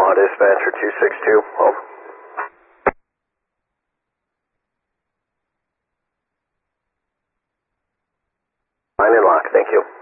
Omaha Dispatcher 262, over. Line and lock, thank you.